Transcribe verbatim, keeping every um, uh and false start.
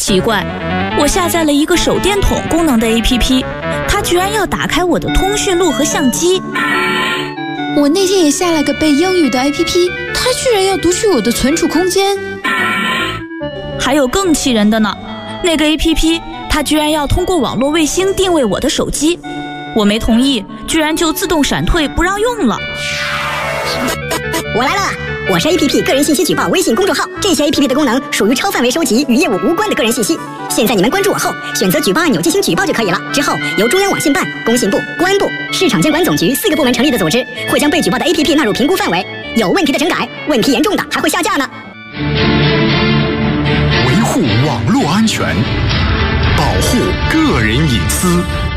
奇怪，我下载了一个手电筒功能的 A P P， 它居然要打开我的通讯录和相机。 我那天也下了个背英语的 A P P， 它居然要读取我的存储空间。 还有更气人的呢，那个 A P P 它居然要通过网络卫星定位我的手机，我没同意，居然就自动闪退不让用了。 我来了，我是 A P P 个人信息举报微信公众号，这些 A P P 的功能属于超范围收集与业务无关的个人信息。现在你们关注我后，选择举报按钮进行举报就可以了。之后由中央网信办、工信部、公安部、市场监管总局四个部门成立的组织，会将被举报的 A P P 纳入评估范围，有问题的整改，问题严重的还会下架呢。 维护网络安全，保护个人隐私。